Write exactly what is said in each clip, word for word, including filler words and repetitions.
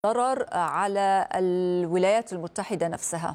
ضرر على الولايات المتحدة نفسها؟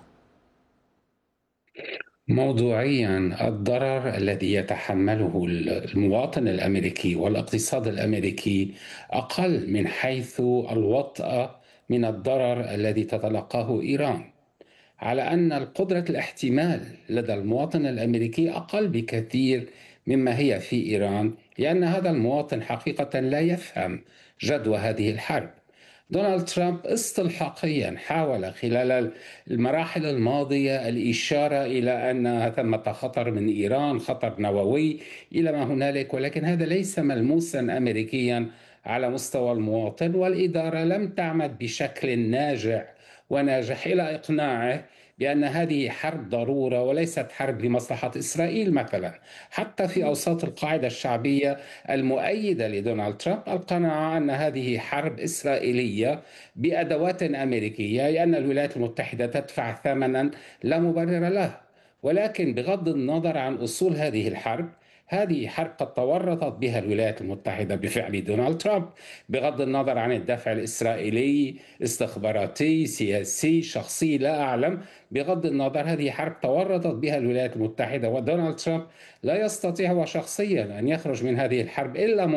موضوعيا الضرر الذي يتحمله المواطن الامريكي والاقتصاد الامريكي اقل من حيث الوطأة من الضرر الذي تتلقاه ايران، على ان قدرة الاحتمال لدى المواطن الامريكي اقل بكثير مما هي في ايران، لان هذا المواطن حقيقة لا يفهم جدوى هذه الحرب. دونالد ترامب استلحاقيا حاول خلال المراحل الماضية الإشارة إلى أن ثمة خطر من إيران، خطر نووي إلى ما هنالك، ولكن هذا ليس ملموسا أمريكيا على مستوى المواطن، والإدارة لم تعمد بشكل ناجع وناجح إلى إقناعه بأن هذه حرب ضرورة وليست حرب لمصلحة إسرائيل مثلا. حتى في أوساط القاعدة الشعبية المؤيدة لدونالد ترامب القناعة أن هذه حرب إسرائيلية بأدوات أمريكية، لأن الولايات المتحدة تدفع ثمنا لا مبرر له. ولكن بغض النظر عن أصول هذه الحرب، هذه حرب قد تورطت بها الولايات المتحدة بفعل دونالد ترامب، بغض النظر عن الدفع الإسرائيلي استخباراتي سياسي شخصي لا أعلم. بغض النظر، هذه حرب تورطت بها الولايات المتحدة، ودونالد ترامب لا يستطيع هو شخصيا أن يخرج من هذه الحرب إلا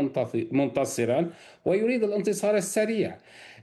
منتصرا، ويريد الانتصار السريع.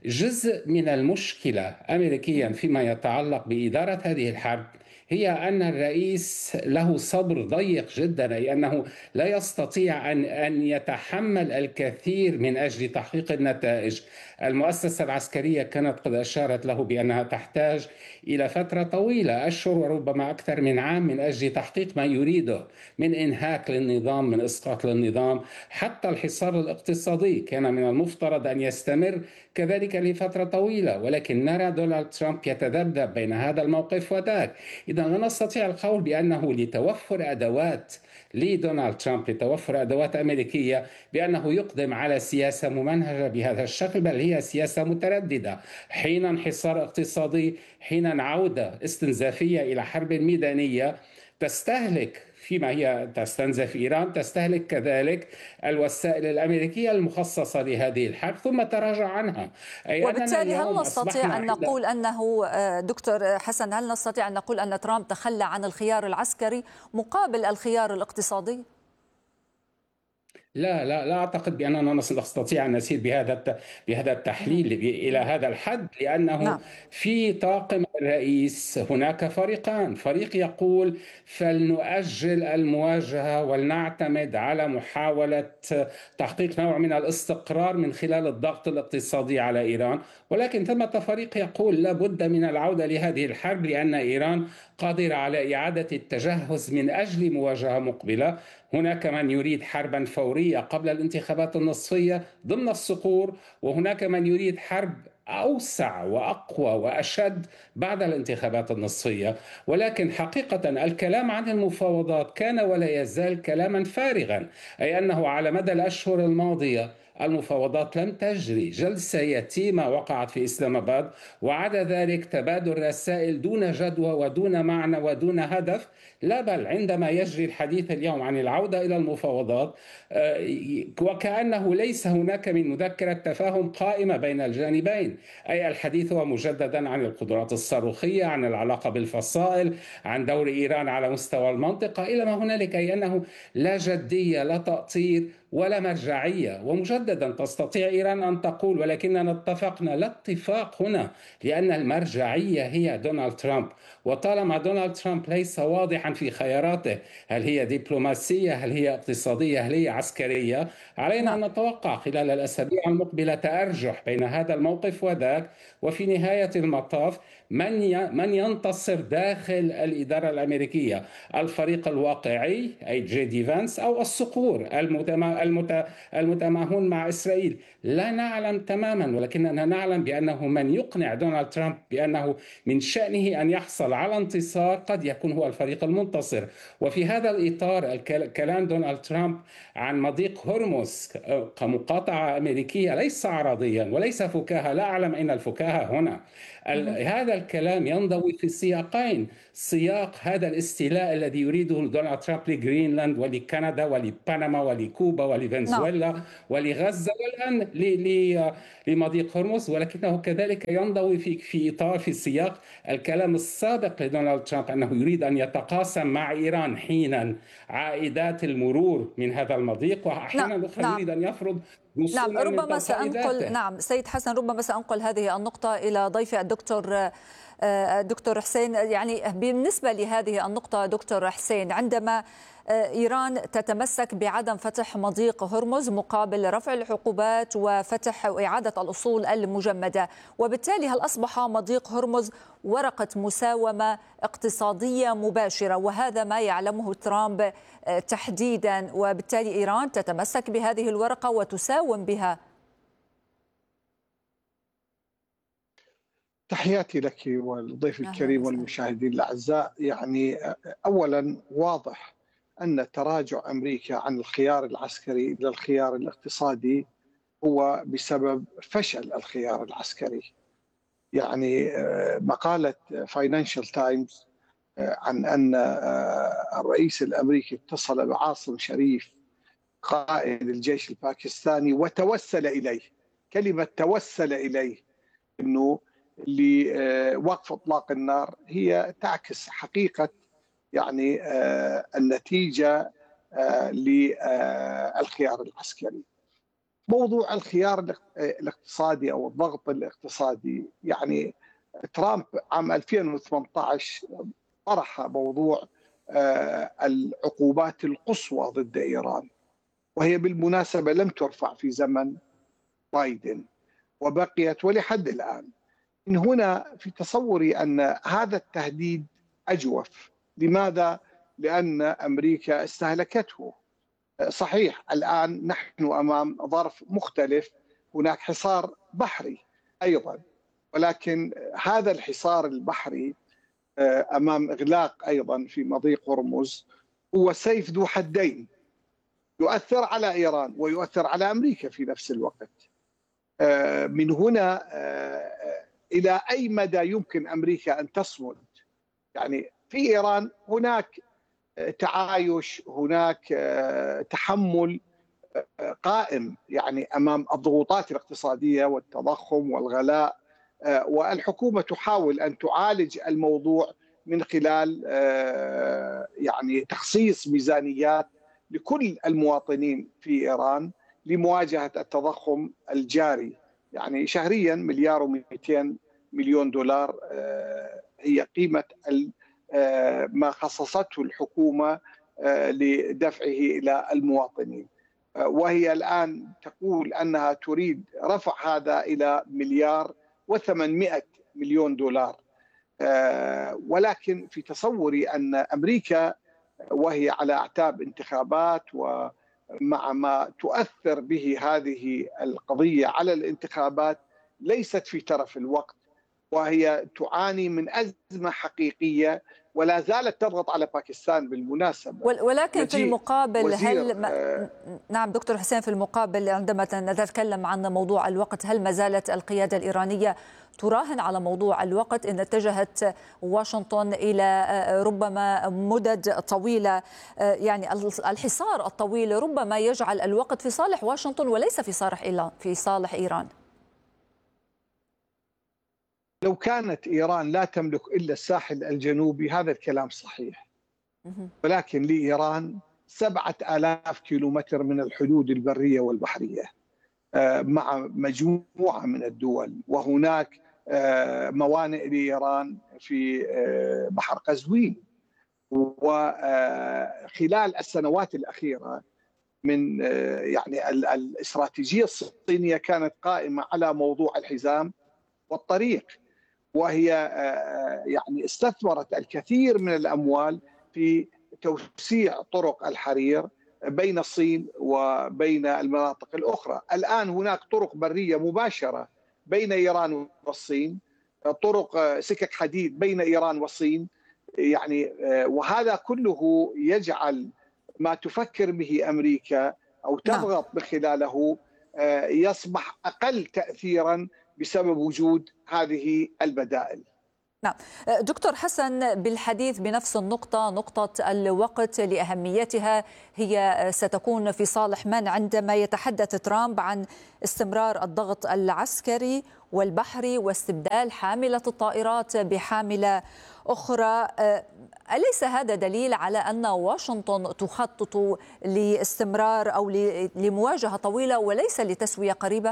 جزء من المشكلة أمريكيا فيما يتعلق بإدارة هذه الحرب هي أن الرئيس له صبر ضيق جدا، أي أنه لا يستطيع أن أن يتحمل الكثير من أجل تحقيق النتائج. المؤسسة العسكرية كانت قد أشارت له بأنها تحتاج إلى فترة طويلة، أشهر وربما أكثر من عام، من أجل تحقيق ما يريده من إنهاك للنظام، من إسقاط للنظام. حتى الحصار الاقتصادي كان من المفترض أن يستمر كذلك لفترة طويلة، ولكن نرى دونالد ترامب يتذبذب بين هذا الموقف وذاك. إذا لا نستطيع القول بأنه لتوفر أدوات لدونالد ترامب، لتوفر أدوات أمريكية، بأنه يقدم على سياسة ممنهجة بهذا الشكل، بل هي سياسة مترددة، حينا انحصار اقتصادي، حينا عودة استنزافية إلى حرب ميدانية تستهلك، فيما هي تستنزف إيران تستهلك كذلك الوسائل الأمريكية المخصصة لهذه الحرب ثم تراجع عنها. أي أننا وبالتالي هل اليوم أصبحنا نستطيع أن عند نقول أنه آه، دكتور حسن، هل نستطيع أن نقول أن ترامب تخلى عن الخيار العسكري مقابل الخيار الاقتصادي؟ لا لا لا أعتقد بأننا نستطيع أن نسير بهذا الت- بهذا مهم. التحليل إلى هذا الحد، لأنه نعم. في طاقم الرئيس هناك فريقان: فريق يقول فلنؤجل المواجهة ولنعتمد على محاولة تحقيق نوع من الاستقرار من خلال الضغط الاقتصادي على إيران، ولكن ثمة فريق يقول لا بد من العودة لهذه الحرب، لأن إيران قادرة على إعادة التجهز من أجل مواجهة مقبلة. هناك من يريد حربا فورية قبل الانتخابات النصفية ضمن الصقور، وهناك من يريد حرب أوسع وأقوى وأشد بعد الانتخابات النصفية. ولكن حقيقة الكلام عن المفاوضات كان ولا يزال كلاما فارغا، أي أنه على مدى الأشهر الماضية المفاوضات لم تجري، جلسة يتيمة وقعت في إسلام آباد، وعدا ذلك تبادل رسائل دون جدوى ودون معنى ودون هدف. لا، بل عندما يجري الحديث اليوم عن العودة إلى المفاوضات آه، وكأنه ليس هناك من مذكرة تفاهم قائمة بين الجانبين. أي الحديث هو مجددا عن القدرات الصاروخية، عن العلاقة بالفصائل، عن دور إيران على مستوى المنطقة إلى ما هنالك، أي أنه لا جدية لا تأطير ولا مرجعية. ومجددا تستطيع إيران أن تقول ولكننا اتفقنا. لا اتفاق هنا، لأن المرجعية هي دونالد ترامب، وطالما دونالد ترامب ليس واضحا في خياراته، هل هي دبلوماسية، هل هي اقتصادية، هل هي عسكرية، علينا نعم. أن نتوقع خلال الأسابيع المقبلة تأرجح بين هذا الموقف وذاك. وفي نهاية المطاف من من ينتصر داخل الإدارة الأمريكية؟ الفريق الواقعي أي جي دي فانس، أو الصقور المتماهون مع إسرائيل؟ لا نعلم تماما، ولكننا نعلم بأنه من يقنع دونالد ترامب بأنه من شأنه أن يحصل على انتصار قد يكون هو الفريق المنتصر. وفي هذا الإطار كلام دونالد ترامب عن مضيق هرمز كمقاطعة أمريكية ليس عرضيا وليس فكاهة. لا أعلم أين الفكاهة هنا. مهم. هذا الكلام ينضوي في سياقين: سياق هذا الاستيلاء الذي يريده دونالد ترامب لجرينلاند ولكندا ولبنما ولكوبا نعم. ولفنزويلا ولغزة والآن لمضيق هرمز، ولكنه كذلك ينضوي في في إطار في سياق الكلام السابق لدونالد ترامب أنه يريد أن يتقاسم مع إيران حينا عائدات المرور من هذا المضيق، نعم. وأحيانا أخرى نعم. يريد أن يفرض نعم، رسوما من ربما تلقاء سأنقل ذاته. نعم سيد حسن، ربما سأنقل هذه النقطة إلى ضيفي الدكتور دكتور حسين. يعني بالنسبة لهذه النقطة دكتور حسين، عندما إيران تتمسك بعدم فتح مضيق هرمز مقابل رفع العقوبات وفتح وإعادة الأصول المجمدة، وبالتالي هل أصبح مضيق هرمز ورقة مساومة اقتصادية مباشرة، وهذا ما يعلمه ترامب تحديدا، وبالتالي إيران تتمسك بهذه الورقة وتساوم بها؟ تحياتي لك والضيف الكريم والمشاهدين الأعزاء. يعني أولا واضح أن تراجع أمريكا عن الخيار العسكري إلى الخيار الاقتصادي هو بسبب فشل الخيار العسكري. يعني مقالة فاينانشال تايمز عن أن الرئيس الأمريكي اتصل بعاصم شريف قائد الجيش الباكستاني وتوسل إليه، كلمة توسل إليه أنه لوقف إطلاق النار، هي تعكس حقيقة يعني النتيجة للخيار العسكري. موضوع الخيار الاقتصادي أو الضغط الاقتصادي، يعني ترامب عام ألفين وثمانية عشر طرح موضوع العقوبات القصوى ضد إيران، وهي بالمناسبة لم ترفع في زمن بايدن وبقيت ولحد الآن. من هنا في تصوري أن هذا التهديد أجوف. لماذا؟ لأن أمريكا استهلكته. صحيح الآن نحن أمام ظرف مختلف، هناك حصار بحري أيضا، ولكن هذا الحصار البحري أمام إغلاق أيضا في مضيق هرمز هو سيف ذو حدين، يؤثر على إيران ويؤثر على أمريكا في نفس الوقت. من هنا إلى أي مدى يمكن أمريكا أن تصمد؟ يعني في إيران هناك تعايش، هناك تحمل قائم يعني أمام الضغوطات الاقتصادية والتضخم والغلاء، والحكومة تحاول أن تعالج الموضوع من خلال يعني تخصيص ميزانيات لكل المواطنين في إيران لمواجهة التضخم الجاري. يعني شهريا مليار ومئتين مليون دولار هي قيمة ما خصصته الحكومة لدفعه إلى المواطنين، وهي الآن تقول أنها تريد رفع هذا إلى مليار وثمانمئة مليون دولار. ولكن في تصوري أن أمريكا وهي على أعتاب انتخابات ومع ما تؤثر به هذه القضية على الانتخابات، ليست في ترف الوقت، وهي تعاني من أزمة حقيقية ولا زالت تضغط على باكستان بالمناسبة. ولكن في المقابل هل ما... نعم دكتور حسين، في المقابل عندما نتكلم عن موضوع الوقت، هل ما زالت القيادة الإيرانية تراهن على موضوع الوقت إن اتجهت واشنطن إلى ربما مدد طويلة؟ يعني الحصار الطويل ربما يجعل الوقت في صالح واشنطن وليس في صالح إيران في صالح إيران. لو كانت إيران لا تملك إلا الساحل الجنوبي هذا الكلام صحيح، ولكن لإيران سبعة آلاف كيلومتر من الحدود البرية والبحرية مع مجموعة من الدول، وهناك موانئ لإيران في بحر قزوين. وخلال السنوات الأخيرة من يعني الاستراتيجية الصينية كانت قائمة على موضوع الحزام والطريق، وهي يعني استثمرت الكثير من الأموال في توسيع طرق الحرير بين الصين وبين المناطق الأخرى. الآن هناك طرق برية مباشرة بين إيران والصين، طرق سكك حديد بين إيران والصين، يعني وهذا كله يجعل ما تفكر به أمريكا أو تضغط من خلاله يصبح أقل تأثيرا بسبب وجود هذه البدائل. نعم دكتور حسن، بالحديث بنفس النقطة، نقطة الوقت لأهميتها هي ستكون في صالح من عندما يتحدث ترامب عن استمرار الضغط العسكري والبحري واستبدال حاملة الطائرات بحاملة أخرى. أليس هذا دليل على أن واشنطن تخطط لاستمرار أو لمواجهة طويلة وليس لتسوية قريبة؟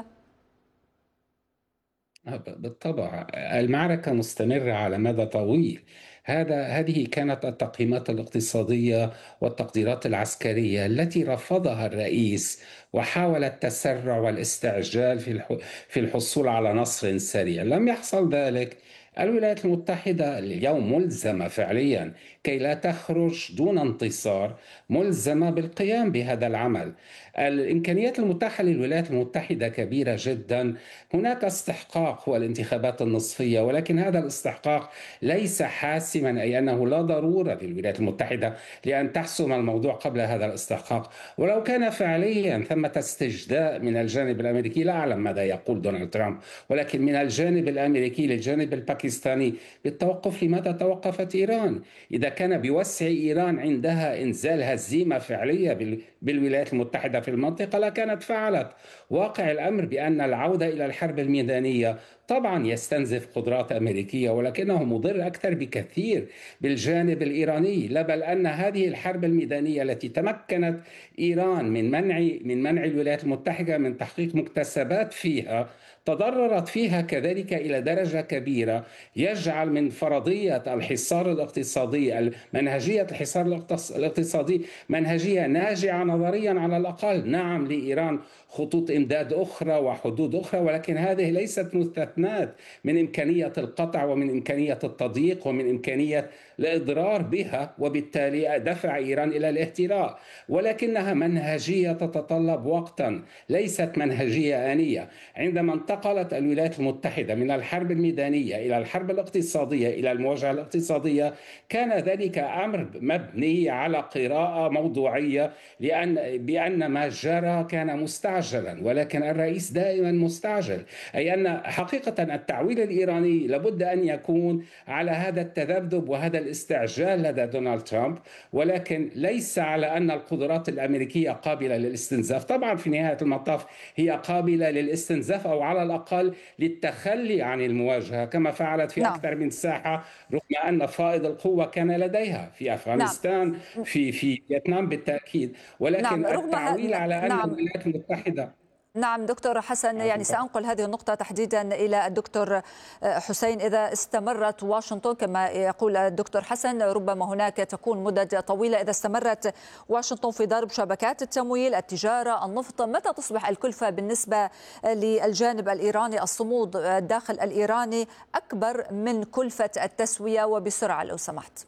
بالطبع المعركة مستمرة على مدى طويل. هذا هذه كانت التقييمات الاقتصادية والتقديرات العسكرية التي رفضها الرئيس، وحاول التسرع والاستعجال في في الحصول على نصر سريع. لم يحصل ذلك. الولايات المتحدة اليوم ملزمة فعليا كي لا تخرج دون انتصار، ملزمة بالقيام بهذا العمل. الإمكانيات المتاحة للولايات المتحدة كبيرة جدا. هناك استحقاق هو الانتخابات النصفية، ولكن هذا الاستحقاق ليس حاسما، أي أنه لا ضرورة للولايات المتحدة لأن تحسم الموضوع قبل هذا الاستحقاق. ولو كان فعليا ثمة استجداء من الجانب الأمريكي، لا أعلم ماذا يقول دونالد ترامب، ولكن من الجانب الأمريكي للجانب الباكستاني بالتوقف، لماذا توقفت إيران؟ إذا كان بوسع إيران عندها إنزال هزيمة فعلية بالولايات المتحدة في المنطقة لكانت فعلت. واقع الأمر بأن العودة إلى الحرب الميدانية طبعا يستنزف قدرات أمريكية، ولكنه مضر أكثر بكثير بالجانب الإيراني. لا بل أن هذه الحرب الميدانية التي تمكنت إيران من منع من منع الولايات المتحدة من تحقيق مكتسبات فيها، تضررت فيها كذلك إلى درجة كبيرة، يجعل من فرضية الحصار الاقتصادي، منهجية الحصار الاقتصادي منهجية ناجعة نظريا على الأقل. نعم لإيران خطوط إمداد أخرى وحدود أخرى، ولكن هذه ليست مستثنات من إمكانية القطع ومن إمكانية التضييق ومن إمكانية الإضرار بها، وبالتالي دفع إيران إلى الاهتراء. ولكنها منهجية تتطلب وقتا، ليست منهجية آنية. عندما انتقلت الولايات المتحدة من الحرب الميدانية إلى الحرب الاقتصادية، إلى المواجهة الاقتصادية، كان ذلك أمر مبني على قراءة موضوعية، لأن بأن ما جرى كان مستعجلا، ولكن الرئيس دائما مستعجل. أي أن حقيقة التعويل الإيراني لابد أن يكون على هذا التذبذب وهذا الاستعجال لدى دونالد ترامب، ولكن ليس على أن القدرات الأمريكية قابلة للاستنزاف. طبعا في نهاية المطاف هي قابلة للاستنزاف، أو على الأقل للتخلي عن المواجهة كما فعلت في نعم. أكثر من ساحة، رغم أن فائض القوة كان لديها في أفغانستان، نعم. في في فيتنام بالتأكيد. ولكن نعم. التعويل على أن نعم. الولايات المتحدة. نعم دكتور حسن، يعني سأنقل هذه النقطة تحديدا إلى الدكتور حسين. إذا استمرت واشنطن كما يقول الدكتور حسن، ربما هناك تكون مدة طويلة. إذا استمرت واشنطن في ضرب شبكات التمويل، التجارة، النفط، متى تصبح الكلفة بالنسبة للجانب الإيراني، الصمود الداخل الإيراني أكبر من كلفة التسوية؟ وبسرعة لو سمحت.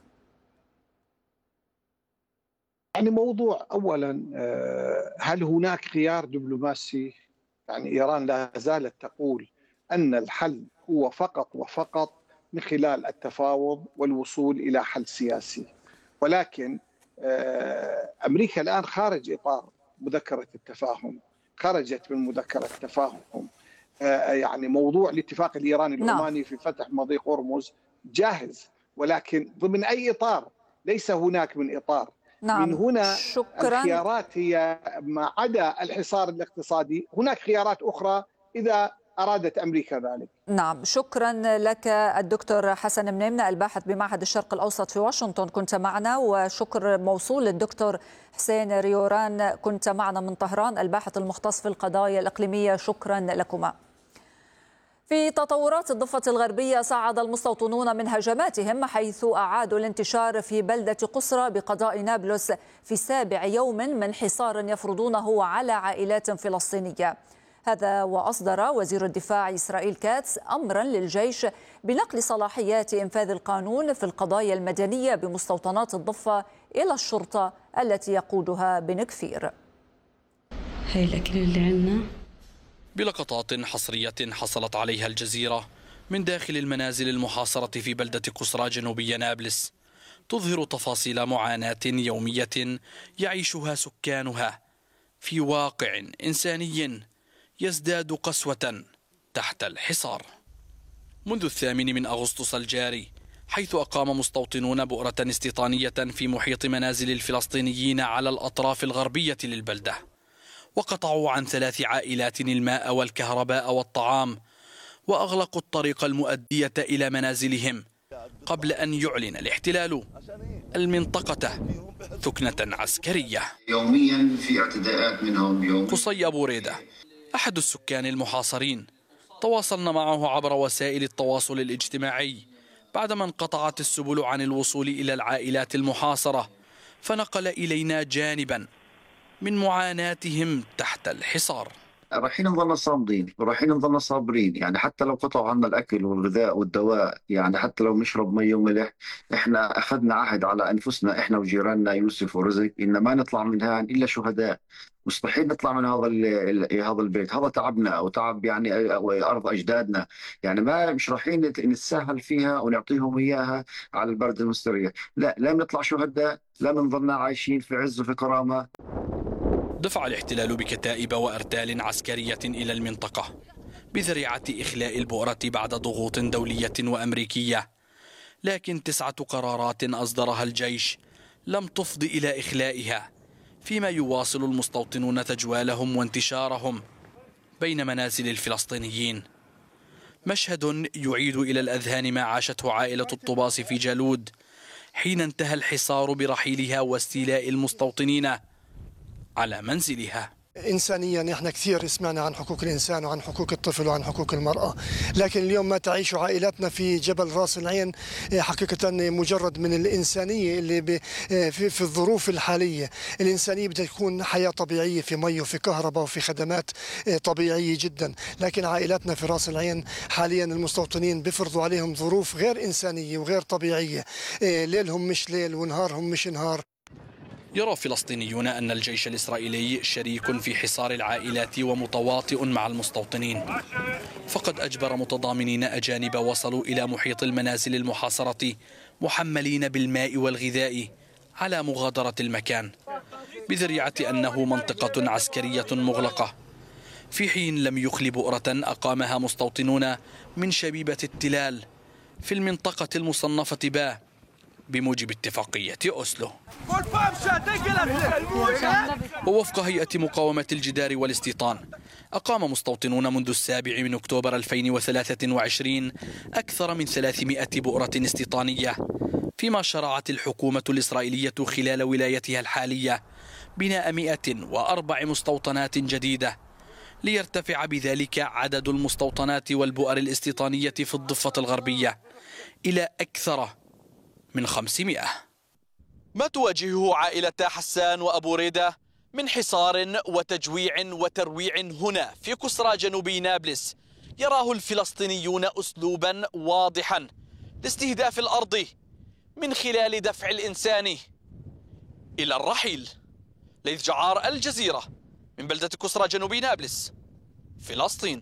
يعني موضوع أولا، هل هناك خيار دبلوماسي؟ يعني إيران لا زالت تقول أن الحل هو فقط وفقط من خلال التفاوض والوصول إلى حل سياسي، ولكن أمريكا الآن خارج إطار مذكرة التفاهم، خرجت من مذكرة التفاهم. يعني موضوع الاتفاق الإيراني العماني في فتح مضيق هرمز جاهز، ولكن ضمن أي إطار؟ ليس هناك من إطار. نعم. من هنا شكرا. الخيارات هي ما عدا الحصار الاقتصادي، هناك خيارات أخرى إذا أرادت أمريكا ذلك. نعم، شكرا لك الدكتور حسن منيمنة، الباحث بمعهد الشرق الأوسط في واشنطن، كنت معنا. وشكر موصول للدكتور حسين ريوران، كنت معنا من طهران، الباحث المختص في القضايا الإقليمية. شكرا لكما. في تطورات الضفة الغربية، صعد المستوطنون من هجماتهم حيث أعادوا الانتشار في بلدة قصرى بقضاء نابلس في سابع يوم من حصار يفرضونه على عائلات فلسطينية. هذا وأصدر وزير الدفاع إسرائيل كاتس أمرا للجيش بنقل صلاحيات إنفاذ القانون في القضايا المدنية بمستوطنات الضفة إلى الشرطة التي يقودها بن كفير. هاي الأكل اللي عندنا. بلقطات حصرية حصلت عليها الجزيرة من داخل المنازل المحاصرة في بلدة قصرى جنوبي نابلس، تظهر تفاصيل معاناة يومية يعيشها سكانها في واقع إنساني يزداد قسوة تحت الحصار. منذ الثامن من أغسطس الجاري، حيث أقام مستوطنون بؤرة استيطانية في محيط منازل الفلسطينيين على الأطراف الغربية للبلدة، وقطعوا عن ثلاث عائلات الماء والكهرباء والطعام، وأغلقوا الطريق المؤدية إلى منازلهم قبل أن يعلن الاحتلال المنطقة ثكنة عسكرية. يوميا في اعتداءات منهم. يوم قصي أبو ريدة أحد السكان المحاصرين، تواصلنا معه عبر وسائل التواصل الاجتماعي بعدما انقطعت السبل عن الوصول إلى العائلات المحاصرة، فنقل إلينا جانبا من معاناتهم تحت الحصار. رايحين نظلنا صامدين، رايحين نظلنا صابرين، يعني حتى لو قطعوا عنا الأكل والغذاء والدواء، يعني حتى لو نشرب مي وملح، إحنا أخذنا عهد على أنفسنا إحنا وجيراننا يوسف ورزق إن ما نطلع من هان إلا شهداء. مستحيل نطلع من هذا هذا البيت، هذا تعبنا أو تعب يعني أرض أجدادنا، يعني ما مش رايحين نتساهل فيها ونعطيهم إياها على البرد المستريح، لا لا نطلع شهداء، لا نظلنا عايشين في عز وفي كرامة. دفع الاحتلال بكتائب وأرتال عسكرية إلى المنطقة بذريعة إخلاء البؤرة بعد ضغوط دولية وأمريكية، لكن تسعة قرارات أصدرها الجيش لم تفض إلى إخلائها، فيما يواصل المستوطنون تجوالهم وانتشارهم بين منازل الفلسطينيين. مشهد يعيد إلى الأذهان ما عاشته عائلة الطباس في جالود حين انتهى الحصار برحيلها واستيلاء المستوطنين على منزلها. إنسانيا إحنا كثير سمعنا عن حقوق الإنسان وعن حقوق الطفل وعن حقوق المرأة، لكن اليوم ما تعيش عائلاتنا في جبل راس العين حقيقة مجرد من الإنسانية اللي في, في الظروف الحالية. الإنسانية بدها تكون حياة طبيعية في مي وفي كهرباء وفي خدمات طبيعية جدا، لكن عائلاتنا في راس العين حاليا المستوطنين بيفرضوا عليهم ظروف غير إنسانية وغير طبيعية، ليلهم مش ليل ونهارهم مش نهار. يرى فلسطينيون أن الجيش الإسرائيلي شريك في حصار العائلات ومتواطئ مع المستوطنين، فقد أجبر متضامنين أجانب وصلوا إلى محيط المنازل المحاصرة محملين بالماء والغذاء على مغادرة المكان بذريعة أنه منطقة عسكرية مغلقة، في حين لم يخل بؤرة أقامها مستوطنون من شبيبة التلال في المنطقة المصنفة با بموجب اتفاقية أوسلو. ووفق هيئة مقاومة الجدار والاستيطان، أقام مستوطنون منذ السابع من أكتوبر ألفين وثلاثة وعشرين أكثر من ثلاثمائة بؤرة استيطانية، فيما شرعت الحكومة الإسرائيلية خلال ولايتها الحالية بناء مئة وأربع مستوطنات جديدة، ليرتفع بذلك عدد المستوطنات والبؤر الاستيطانية في الضفة الغربية إلى أكثر من خمسمائة. ما تواجهه عائلة حسان وأبو ريدة من حصار وتجويع وترويع هنا في كسرى جنوبي نابلس يراه الفلسطينيون أسلوبا واضحا لاستهداف الأرض من خلال دفع الإنسان إلى الرحيل. ليث جعار، الجزيرة، من بلدة كسرى جنوبي نابلس، فلسطين.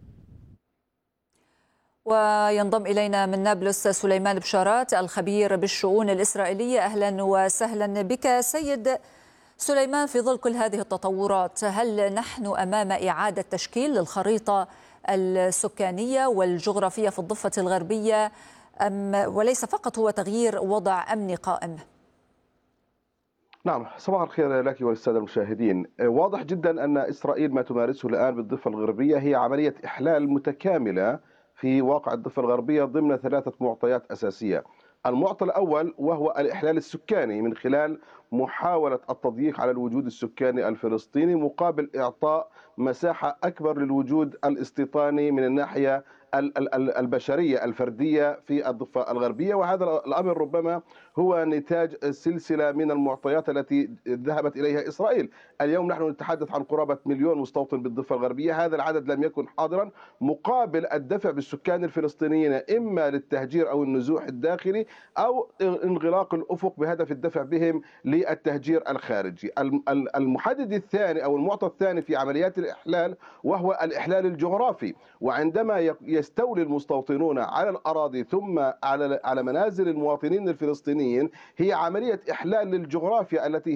وينضم إلينا من نابلس سليمان بشارات الخبير بالشؤون الإسرائيلية. أهلا وسهلا بك سيد سليمان. في ظل كل هذه التطورات، هل نحن أمام إعادة تشكيل للخريطة السكانية والجغرافية في الضفة الغربية، أم وليس فقط هو تغيير وضع أمني قائم؟ نعم، صباح الخير لك وللسادة المشاهدين. واضح جدا أن إسرائيل ما تمارسه الآن بالضفة الغربية هي عملية إحلال متكاملة في واقع الضفة الغربية ضمن ثلاثة معطيات أساسية. المعطى الأول وهو الإحلال السكاني من خلال محاولة التضييق على الوجود السكاني الفلسطيني مقابل إعطاء مساحة أكبر للوجود الاستيطاني من الناحية البشرية الفردية في الضفة الغربية، وهذا الأمر ربما هو نتاج سلسلة من المعطيات التي ذهبت إليها إسرائيل. اليوم نحن نتحدث عن قرابة مليون مستوطن بالضفة الغربية، هذا العدد لم يكن حاضرا مقابل الدفع بالسكان الفلسطينيين إما للتهجير أو النزوح الداخلي أو انغلاق الأفق بهدف الدفع بهم للتهجير الخارجي. المحدد الثاني أو المعطى الثاني في عمليات الإحلال وهو الإحلال الجغرافي، وعندما يستولي المستوطنون على الأراضي ثم على على منازل المواطنين الفلسطينيين هي عملية إحلال للجغرافيا التي هي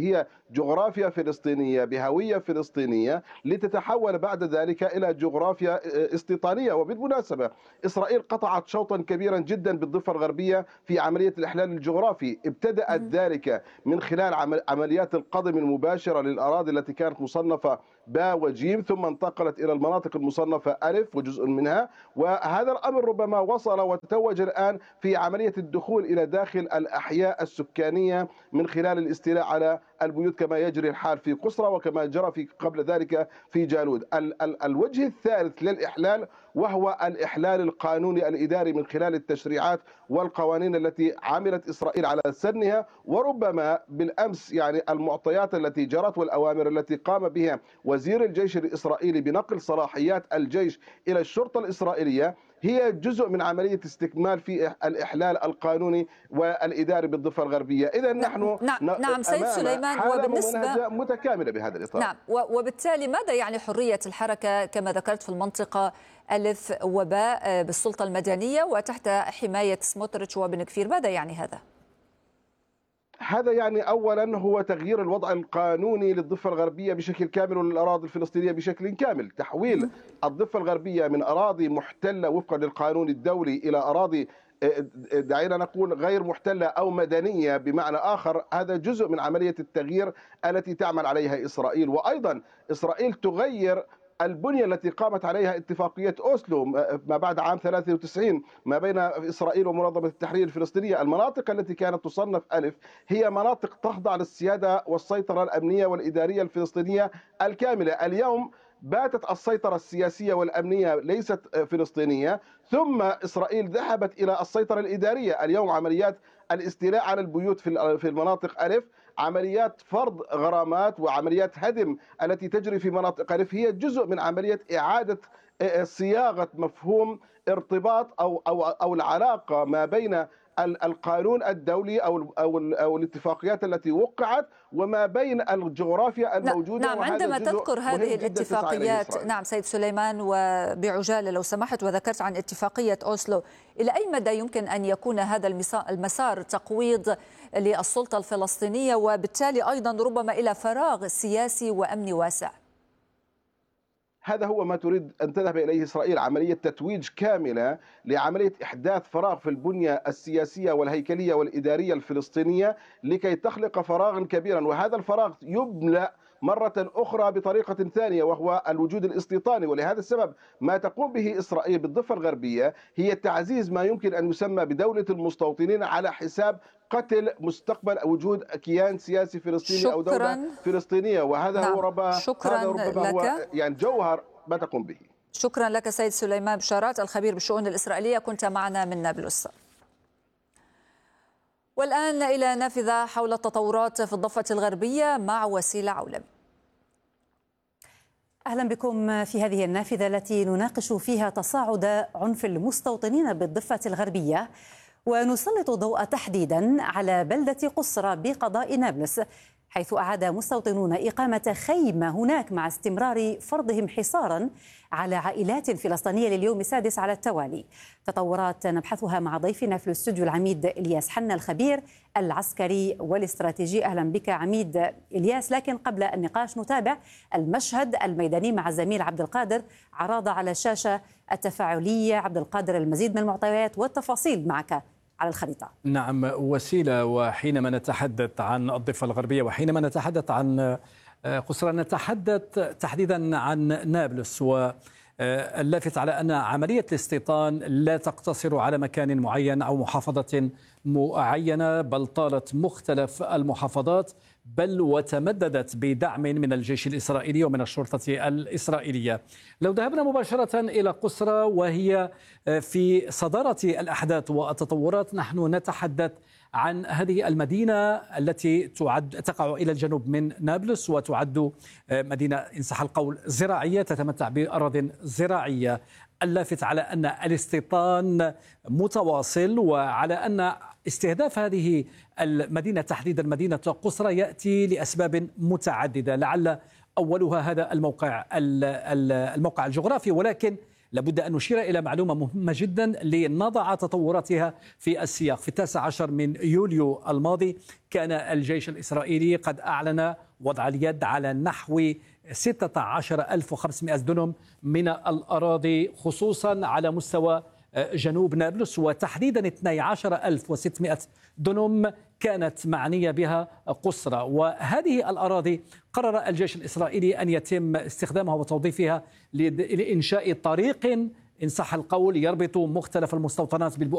جغرافيا فلسطينية بهوية فلسطينية لتتحول بعد ذلك إلى جغرافيا استيطانية. وبالمناسبة إسرائيل قطعت شوطا كبيرا جدا بالضفة الغربية في عملية الإحلال الجغرافي، ابتدأت ذلك من خلال عمليات القضم المباشرة للأراضي التي كانت مصنفة باء وجيم، ثم انتقلت إلى المناطق المصنفة ألف وجزء منها، وهذا الأمر ربما وصل وتتوج الآن في عملية الدخول إلى داخل الأحياء السكانية من خلال الاستيلاء على البيوت كما يجري الحال في قسرة وكما جرى في قبل ذلك في جالود. ال ال الوجه الثالث للإحلال وهو الإحلال القانوني الإداري من خلال التشريعات والقوانين التي عملت إسرائيل على سنها، وربما بالأمس يعني المعطيات التي جرت والأوامر التي قام بها وزير الجيش الإسرائيلي بنقل صلاحيات الجيش إلى الشرطة الإسرائيلية هي جزء من عملية استكمال في الإحلال القانوني والإداري بالضفة الغربية. إذا نحن نعم, نعم سيد سليمان، وبالنسبة متكاملة بهذا الإطار. نعم، وبالتالي ماذا يعني حرية الحركة كما ذكرت في المنطقة ألف وباء بالسلطة المدنية وتحت حماية سموتريتش وبن كفير؟ ماذا يعني هذا؟ هذا يعني أولا هو تغيير الوضع القانوني للضفة الغربية بشكل كامل وللأراضي الفلسطينية بشكل كامل، تحويل الضفة الغربية من أراضي محتلة وفقا للقانون الدولي إلى أراضي دعينا نقول غير محتلة أو مدنية بمعنى آخر. هذا جزء من عملية التغيير التي تعمل عليها إسرائيل. وأيضا إسرائيل تغير البنية التي قامت عليها اتفاقية أوسلو ما بعد عام ثلاثة وتسعين ما بين إسرائيل ومنظمة التحرير الفلسطينية. المناطق التي كانت تصنف ألف هي مناطق تخضع للسيادة والسيطرة الأمنية والإدارية الفلسطينية الكاملة. اليوم باتت السيطرة السياسية والأمنية ليست فلسطينية، ثم إسرائيل ذهبت إلى السيطرة الإدارية. اليوم عمليات الاستيلاء على البيوت في المناطق ألف، عمليات فرض غرامات وعمليات هدم التي تجري في مناطق ألف هي جزء من عملية إعادة صياغة مفهوم ارتباط أو أو أو العلاقة ما بين القانون الدولي أو أو أو الاتفاقيات التي وقعت وما بين الجغرافيا الموجودة. نعم، عندما تذكر هذه الاتفاقيات نعم سيد سليمان وبعجالة لو سمحت، وذكرت عن اتفاقية أوسلو، إلى أي مدى يمكن أن يكون هذا المسار تقويض للسلطة الفلسطينية وبالتالي أيضا ربما إلى فراغ سياسي وأمني واسع؟ هذا هو ما تريد أن تذهب إليه إسرائيل، عملية تتويج كاملة لعملية إحداث فراغ في البنية السياسية والهيكلية والإدارية الفلسطينية لكي تخلق فراغا كبيرا، وهذا الفراغ يملأ مرة أخرى بطريقة ثانية وهو الوجود الاستيطاني. ولهذا السبب ما تقوم به إسرائيل بالضفة الغربية هي تعزيز ما يمكن أن يسمى بدولة المستوطنين على حساب قتل مستقبل وجود كيان سياسي فلسطيني أو دولة فلسطينية. وهذا نعم. هو ربما شكرا هذا ربما لك. هو يعني جوهر ما تقوم به. شكرا لك سيد سليمان بشارات الخبير بالشؤون الإسرائيلية، كنت معنا من نابلس. والآن إلى نافذة حول التطورات في الضفة الغربية مع وسيلة عولمي. أهلا بكم في هذه النافذة التي نناقش فيها تصاعد عنف المستوطنين بالضفة الغربية، ونسلط الضوء تحديدا على بلدة قسرة بقضاء نابلس، حيث أعاد مستوطنون إقامة خيمة هناك مع استمرار فرضهم حصارا على عائلات فلسطينية لليوم السادس على التوالي. تطورات نبحثها مع ضيفنا في الاستوديو العميد إلياس حنا الخبير العسكري والاستراتيجي. أهلا بك عميد إلياس. لكن قبل النقاش نتابع المشهد الميداني مع الزميل عبد القادر عراض على الشاشة التفاعلية. عبد القادر، المزيد من المعطيات والتفاصيل معك على الخريطة. نعم وسيلة، وحينما نتحدث عن الضفة الغربية وحينما نتحدث عن قسرة نتحدث تحديدا عن نابلس، واللافت على أن عملية الاستيطان لا تقتصر على مكان معين أو محافظة معينة، بل طالت مختلف المحافظات، بل وتمددت بدعم من الجيش الإسرائيلي ومن الشرطة الإسرائيلية. لو ذهبنا مباشرة إلى قسرة وهي في صدارة الأحداث والتطورات، نحن نتحدث عن هذه المدينة التي تعد تقع إلى الجنوب من نابلس، وتعد مدينة إن صح القول زراعية، تتمتع بأراضٍ زراعية. اللافت على أن الاستيطان متواصل، وعلى أن استهداف هذه المدينة تحديدا مدينة قسرة يأتي لأسباب متعددة، لعل أولها هذا الموقع الموقع الجغرافي، ولكن لابد أن نشير إلى معلومة مهمة جدا لنضع تطوراتها في السياق. في التاسع عشر من يوليو الماضي كان الجيش الإسرائيلي قد أعلن وضع اليد على نحو ستة عشر ألف وخمسمائة دونم من الأراضي، خصوصا على مستوى جنوب نابلس، وتحديدا اثني عشر ألف وستمائة دونم كانت معنية بها قسرة. وهذه الأراضي قرر الجيش الإسرائيلي أن يتم استخدامها وتوظيفها لإنشاء طريق إن صح القول يربط مختلف المستوطنات بالبؤر